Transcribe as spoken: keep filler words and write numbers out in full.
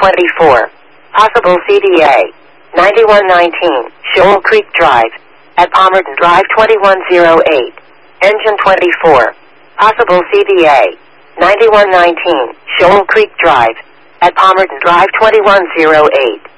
twenty-four. Possible C D A. ninety-one nineteen, Shoal Creek Drive. At Palmerton Drive twenty-one oh eight. Engine twenty-four. Possible C D A. ninety-one nineteen, Shoal Creek Drive. At Palmerton Drive twenty-one oh eight.